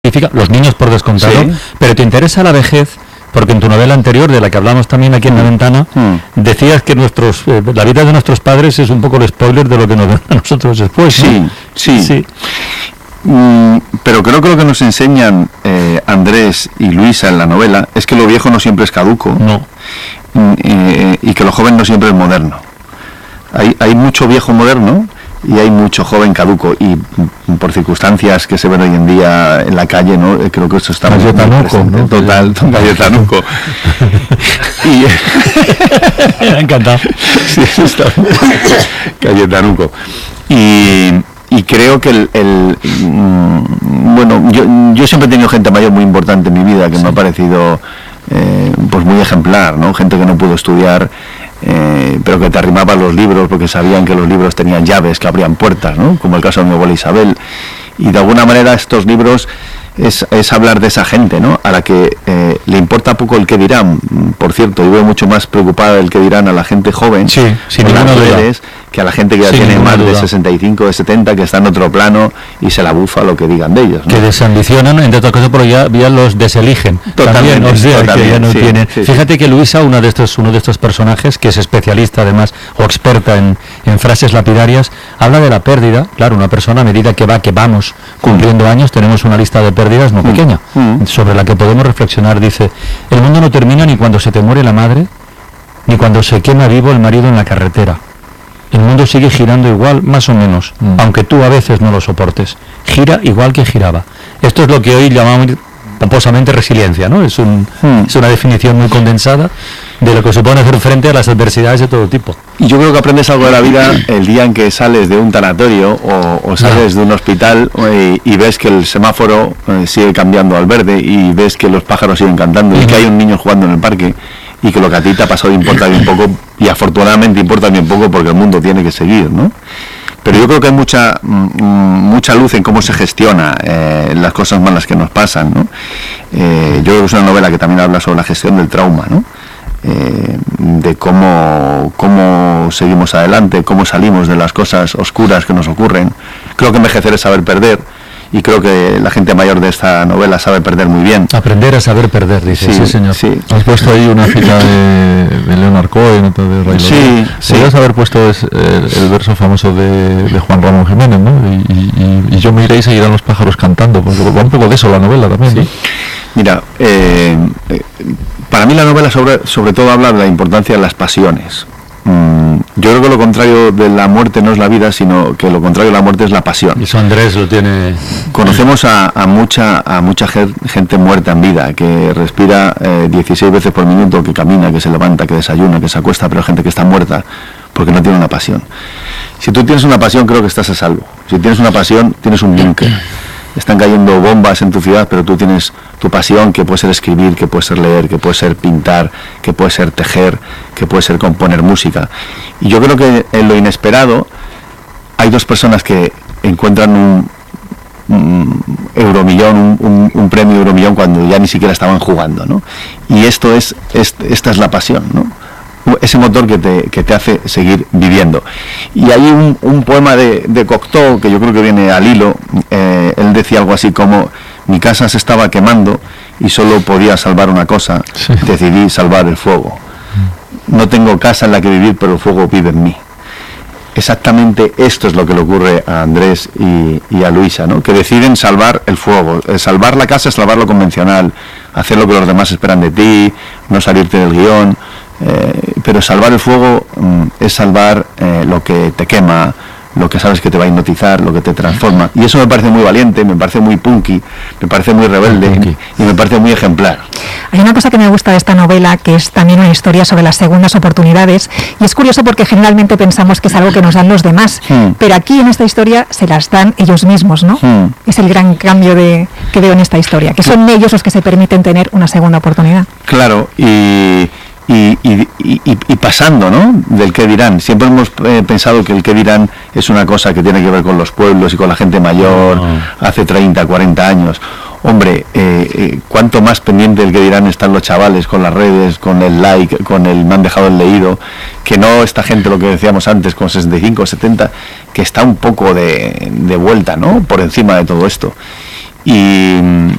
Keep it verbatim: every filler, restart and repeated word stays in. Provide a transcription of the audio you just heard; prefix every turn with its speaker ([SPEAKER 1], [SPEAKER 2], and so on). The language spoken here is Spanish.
[SPEAKER 1] los niños por descontado,
[SPEAKER 2] sí.
[SPEAKER 1] Pero te interesa la vejez, porque en tu novela anterior, de la que hablamos también aquí en La Ventana, mm. decías que nuestros eh, la vida de nuestros padres es un poco el spoiler de lo que nos da a nosotros después, ¿no?
[SPEAKER 2] Sí, sí.
[SPEAKER 1] sí.
[SPEAKER 2] Mm, pero creo que lo que nos enseñan eh, Andrés y Luisa en la novela es que lo viejo no siempre es caduco,
[SPEAKER 1] no.
[SPEAKER 2] eh, y que lo joven no siempre es moderno. Hay, hay mucho viejo moderno y hay mucho joven caduco, y por circunstancias que se ven hoy en día en la calle, ¿no? Creo que esto está muy
[SPEAKER 1] presente,
[SPEAKER 2] ¿no? Total, Cayetanuco. Y
[SPEAKER 1] me ha encantado.
[SPEAKER 2] Sí, eso está Cayetanuco. Y y creo que el, el mmm, bueno, yo yo siempre he tenido gente mayor muy importante en mi vida que sí. me ha parecido eh, pues muy ejemplar, ¿no? Gente que no pudo estudiar, Eh, pero que te arrimaban los libros porque sabían que los libros tenían llaves que abrían puertas, ¿no? Como el caso de mi abuela Isabel, y de alguna manera estos libros es, es hablar de esa gente, ¿no? A la que eh, le importa poco el que dirán. Por cierto, yo veo mucho más preocupada el que dirán a la gente joven,
[SPEAKER 1] sí, sin ninguna duda,
[SPEAKER 2] que a la gente que ya
[SPEAKER 1] sin
[SPEAKER 2] tiene más
[SPEAKER 1] duda.
[SPEAKER 2] de sesenta y cinco, de setenta, que está en otro plano y se la bufa lo que digan de ellos, ¿no?
[SPEAKER 1] Que desambicionan, entre otras cosas, porque ya, ya los deseligen.
[SPEAKER 2] Totalmente,
[SPEAKER 1] también, o sea,
[SPEAKER 2] totalmente,
[SPEAKER 1] que ya no
[SPEAKER 2] sí,
[SPEAKER 1] tienen.
[SPEAKER 2] Sí,
[SPEAKER 1] Fíjate
[SPEAKER 2] sí.
[SPEAKER 1] que Luisa, uno de estos, uno de estos personajes, que es especialista además, o experta en, en frases lapidarias, habla de la pérdida. Claro, una persona a medida que va, que vamos cumpliendo mm. años, tenemos una lista de pérdidas no mm. pequeña, mm. sobre la que podemos reflexionar. Dice, el mundo no termina ni cuando se te muere la madre, ni cuando se quema vivo el marido en la carretera. El mundo sigue girando igual, más o menos, mm. aunque tú a veces no lo soportes. Gira igual que giraba. Esto es lo que hoy llamamos pomposamente resiliencia, ¿no? Es, un, mm. es una definición muy condensada de lo que supone hacer frente a las adversidades de todo tipo.
[SPEAKER 2] Y yo creo que aprendes algo de la vida el día en que sales de un tanatorio o, o sales no. de un hospital y, y ves que el semáforo eh, sigue cambiando al verde, y ves que los pájaros siguen cantando, uh-huh. y que hay un niño jugando en el parque, y que lo que a ti te ha pasado importa bien poco, y afortunadamente importa bien poco porque el mundo tiene que seguir, ¿no? Pero yo creo que hay mucha mm, mucha luz en cómo se gestiona eh, las cosas malas que nos pasan, ¿no? Eh, yo creo que es una novela que también habla sobre la gestión del trauma, ¿no? Eh, de cómo cómo seguimos adelante, cómo salimos de las cosas oscuras que nos ocurren. Creo que envejecer es saber perder, y creo que la gente mayor de esta novela sabe perder muy bien.
[SPEAKER 1] Aprender a saber perder, dice. Sí, sí, señor.
[SPEAKER 2] Sí.
[SPEAKER 3] Has puesto ahí una cita de, de Leonard Cohen, otra de Ray
[SPEAKER 2] Sí,
[SPEAKER 3] Lorraine.
[SPEAKER 2] sí.
[SPEAKER 3] Podrías haber puesto es, el, el verso famoso de, de Juan Ramón Jiménez, ¿no? Y, y, y yo me iré y seguirán los pájaros cantando, porque va un poco de eso la novela también, ¿no?
[SPEAKER 2] Sí. Mira, eh, eh, para mí la novela sobre, sobre todo habla de la importancia de las pasiones. Mm, yo creo que lo contrario de la muerte no es la vida, sino que lo contrario de la muerte es la pasión.
[SPEAKER 1] Y eso Andrés lo tiene.
[SPEAKER 2] Conocemos a, a mucha a mucha gente muerta en vida, que respira eh, dieciséis veces por minuto, que camina, que se levanta, que desayuna, que se acuesta, pero gente que está muerta porque no tiene una pasión. Si tú tienes una pasión, creo que estás a salvo. Si tienes una pasión, tienes un búnker. Están cayendo bombas en tu ciudad, pero tú tienes tu pasión, que puede ser escribir, que puede ser leer, que puede ser pintar, que puede ser tejer, que puede ser componer música. Y yo creo que en lo inesperado hay dos personas que encuentran un, un euromillón, un, un, un premio euromillón cuando ya ni siquiera estaban jugando, ¿no? Y esto es, es esta es la pasión, ¿no? Ese motor que te, que te hace seguir viviendo. Y hay un, un poema de, de Cocteau que yo creo que viene al hilo. Eh, él decía algo así como: mi casa se estaba quemando y solo podía salvar una cosa, sí. Decidí salvar el fuego. No tengo casa en la que vivir, pero el fuego vive en mí. Exactamente esto es lo que le ocurre a Andrés y, y a Luisa, ¿no? Que deciden salvar el fuego. Salvar la casa es salvar lo convencional, hacer lo que los demás esperan de ti, no salirte del guión. Eh, pero salvar el fuego mm, es salvar eh, lo que te quema, lo que sabes que te va a hipnotizar, lo que te transforma. Y eso me parece muy valiente, me parece muy punky, me parece muy rebelde y me parece muy ejemplar.
[SPEAKER 4] Hay una cosa que me gusta de esta novela, que es también una historia sobre las segundas oportunidades, y es curioso porque generalmente pensamos que es algo que nos dan los demás, hmm. pero aquí en esta historia se las dan ellos mismos, ¿no? Hmm. Es el gran cambio de, que veo en esta historia, que son ellos los que se permiten tener una segunda oportunidad.
[SPEAKER 2] Claro, y... Y, y, y, y pasando, ¿no?, del qué dirán. Siempre hemos eh, pensado que el qué dirán es una cosa que tiene que ver con los pueblos y con la gente mayor, no. hace treinta, cuarenta años. Hombre, eh, eh, cuánto más pendiente del qué dirán están los chavales con las redes, con el like, con el me han dejado el leído, que no esta gente, lo que decíamos antes, con sesenta y cinco, setenta, que está un poco de, de vuelta, ¿no?, por encima de todo esto. y,